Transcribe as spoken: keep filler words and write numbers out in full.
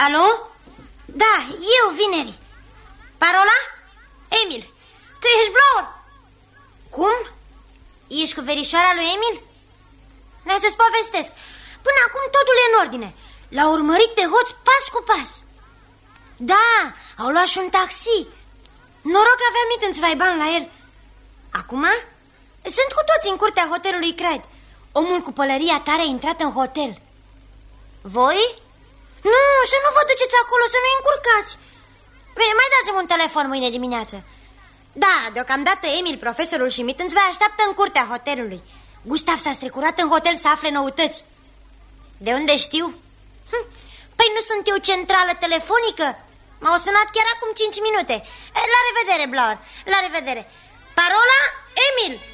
Alo? Da, eu, Vineri. Parola? Emil. Tu ești Blower? Cum? Ești cu verișoara lui Emil? Hai să-ți povestesc. Până acum totul e în ordine. L-au urmărit pe hoț pas cu pas. Da, au luat și un taxi. Noroc că aveam mit în țvaiban la el. Acum sunt cu toți în curtea hotelului Craig. Omul cu pălăria tare a intrat în hotel. Voi? Nu, să nu vă duceți acolo, să nu-i încurcați. Bine, mai dați-mi un telefon mâine dimineață. Da, deocamdată Emil, profesorul și Mittens vă așteaptă în curtea hotelului. Gustav s-a strecurat în hotel să afle noutăți. De unde știu? Hm. Păi nu sunt eu centrală telefonică? M-au sunat chiar acum cinci minute. La revedere, Blower, la revedere. Parola? Emil.